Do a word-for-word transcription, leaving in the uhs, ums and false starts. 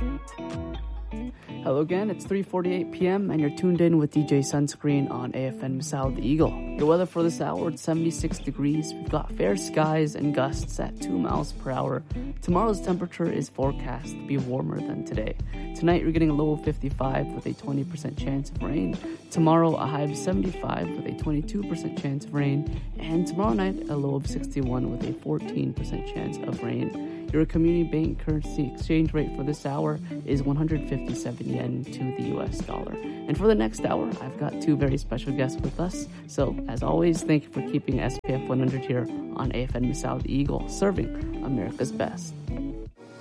Hello again, it's three forty-eight p.m. and you're tuned in with D J Sunscreen on A F N Masao the Eagle. Your weather for this hour, it's seventy-six degrees. We've got fair skies and gusts at two miles per hour. Tomorrow's temperature is forecast to be warmer than today. Tonight, you're getting a low of fifty-five with a twenty percent chance of rain. Tomorrow, a high of seventy-five with a twenty-two percent chance of rain. And tomorrow night, a low of sixty-one with a fourteen percent chance of rain. Your community bank currency exchange rate for this hour is one hundred fifty-seven yen to the U S dollar. And for the next hour, I've got two very special guests with us. So, as always, thank you for keeping S P F one hundred here on A F N Masao the Eagle, serving America's best.